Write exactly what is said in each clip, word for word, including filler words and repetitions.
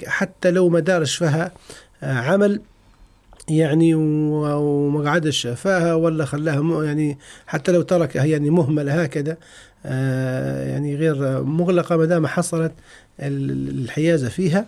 حتى لو ما دارش فيها عمل يعني وما قعدش فيها ولا خلاها يعني حتى لو تركها يعني مهملة هكذا يعني غير مغلقة ما دام حصلت الحيازة فيها.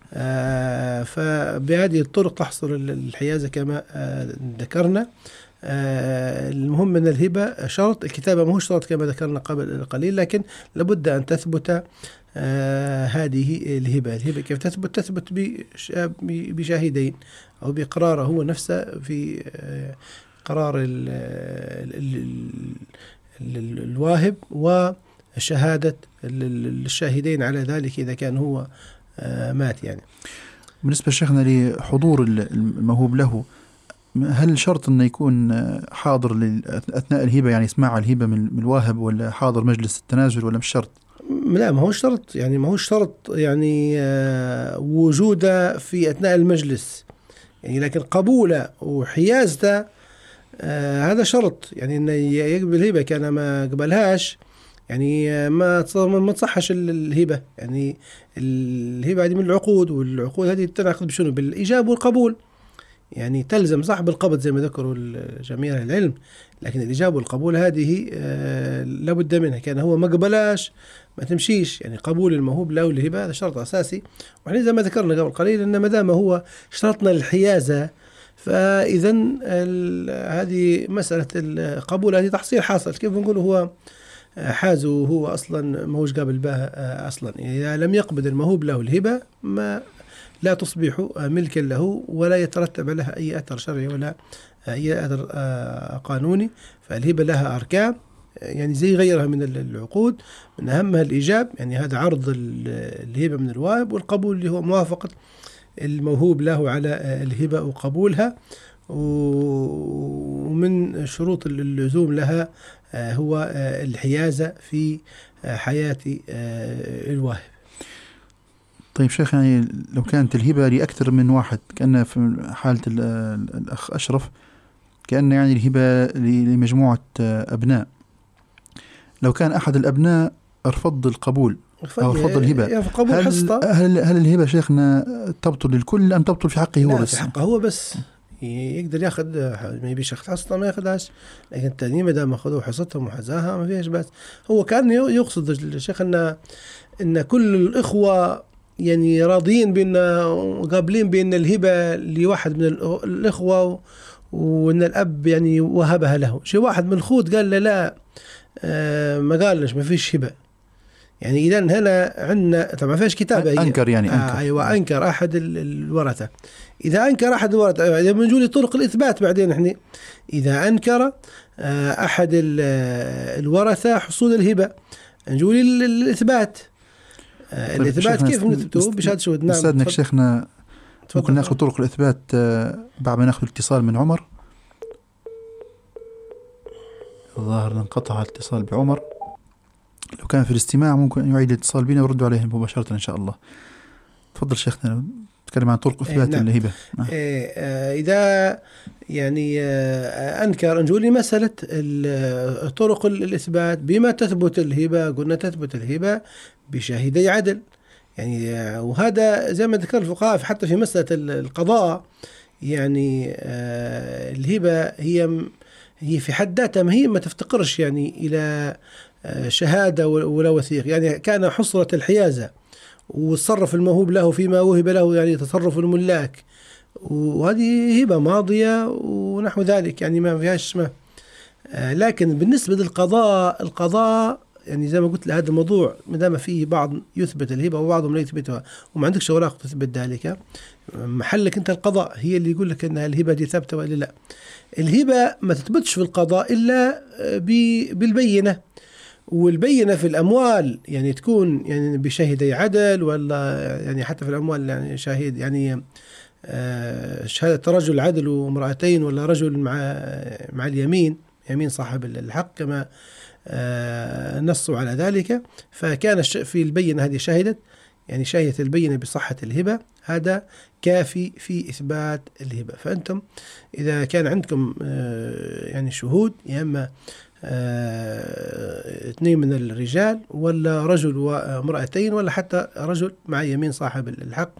فبهذه الطرق تحصل الحيازة كما ذكرنا. المهم أن الهبة شرط، الكتابة ما هو شرط كما ذكرنا قبل قليل، لكن لابد أن تثبت آه هذه الهبة. الهبة كيف تثبت؟ تثبت بشاهدين أو بإقراره هو نفسه في آه قرار ال ال ال ال الواهب وشهادة الشاهدين على ذلك إذا كان هو آه مات. يعني بالنسبة شيخنا لحضور الموهوب له، هل شرط أنه يكون حاضر أثناء الهبة، يعني يسمع الهبة من الواهب، ولا حاضر مجلس التنازل، ولا مش شرط؟ لا ما هو شرط، يعني ما هو شرط يعني وجوده في أثناء المجلس يعني، لكن قبوله وحيازته آه هذا شرط، يعني إنه يقبل الهبة. كان ما قبلهاش يعني ما ما تصحش الهبة. يعني الهبة هذه من العقود، والعقود هذه تنعقد بشنو؟ بالإجابة والقبول. يعني تلزم صاحب القبض زي ما ذكروا جميع العلم، لكن الإجابة والقبول هذه آه لابد منها. كان هو ما قبلاش ما تمشيش. يعني قبول الموهوب له الهبة هذا شرط أساسي. وإحنا زي ما ذكرنا قبل قليل أن ما دام هو شرطنا الحيازة، فإذا هذه مسألة القبول هذه تحصيل حاصل. كيف نقول هو حاز وهو أصلا ما هوش قابل بها أصلا. يعني إذا لم يقبض الموهوب له الهبة ما لا تصبح ملكا له، ولا يترتب لها أي أثر شرعي ولا أي أثر قانوني. فالهبة لها أركان يعني زي غيرها من العقود، من أهمها الإيجاب، يعني هذا عرض الهبة من الواهب، والقبول اللي هو موافقة الموهوب له على الهبة وقبولها. ومن شروط اللزوم لها هو الحيازة في حياة الواهب. طيب شيخ، يعني لو كانت الهبة لأكثر من واحد، كأن في حالة الأخ أشرف كأن يعني الهبة لمجموعة أبناء، لو كان أحد الأبناء رفض القبول أو رفض الهبة، هل, هل, هل الهبة شيخنا تبطل للكل أم تبطل في حقه هو بس؟ في حقه هو بس. يقدر ياخذ، ما يبيش ياخذ حصته ما ياخذهاش، لكن التانيين ما دام أخذوا حصتهم وحزاها ما فيهاش بس. هو كان يقصد الشيخ أن إن كل الإخوة يعني راضيين بأن قابلين بأن الهبة لواحد من الإخوة، وأن الأب يعني وهبها له. شيء واحد من الخوت قال له لا آه ما قالش ما فيش هبة. يعني إذا هنا عندنا طبعا فيش كتابة، أنكر يعني أنكر. آه أيوة أنكر أحد الورثة. إذا أنكر أحد الورثة، إذا بنجول طرق الإثبات بعدين إحنا، إذا أنكر آه أحد الورثة حصول الهبة نجول الإثبات. آه طيب الإثبات كيف نثبته؟ بشهادة شهود. نعم أستاذنا شيخنا، ممكن نأخذ طرق الإثبات آه بعد ما نأخذ الاتصال من عمر. الظاهر انقطع الاتصال بعمر. لو كان في الاستماع ممكن يعيد الاتصال بنا ويردوا عليه مباشرة إن شاء الله. تفضل شيخنا، نتكلم عن طرق إثبات نعم. الهبة. نعم. إذا يعني أنكر نقول مسألة طرق الإثبات بما تثبت الهبة، قلنا تثبت الهبة بشاهدي عدل. يعني وهذا زي ما ذكر الفقهاء حتى في مسألة القضاء. يعني الهبة هي هي في حد ذاتها ما هي ما تفتقرش يعني إلى شهادة ولا وثيق. يعني كان حصرة الحيازة وتصرف الموهوب له فيما وهب له، يعني تصرف الملاك، وهذه هبة ماضية ونحو ذلك، يعني ما فيهاش اسمه. لكن بالنسبة للقضاء، القضاء يعني زي ما قلت لهذا الموضوع ما دام فيه بعض يثبت الهبة وبعضهم لا يثبتها وما عندكش أوراق تثبت ذلك، محلك أنت القضاء هي اللي يقول لك أن الهبة دي ثابتة ولا لا. الهبة ما تثبتش في القضاء إلا بالبينة، والبينة في الأموال يعني تكون يعني بشاهدي عدل، ولا يعني حتى في الأموال يعني شاهد يعني شهادة رجل عدل وامرأتين، ولا رجل مع مع اليمين يمين صاحب الحق كما نصوا على ذلك. فكان في البينة هذه شاهدت يعني شاهدت البينة بصحة الهبة، هذا كافي في إثبات الهبة. فأنتم إذا كان عندكم يعني شهود، يا إما اثنين من الرجال، ولا رجل وامرأتين، ولا حتى رجل مع يمين صاحب الحق،